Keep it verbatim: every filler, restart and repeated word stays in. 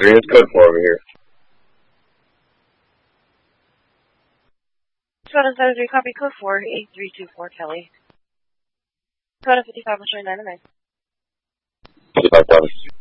Three is code four over here. seven seven three, copy code four, eight three two four, Kelly. Code fifty-five, will show nine and nine. fifty-five,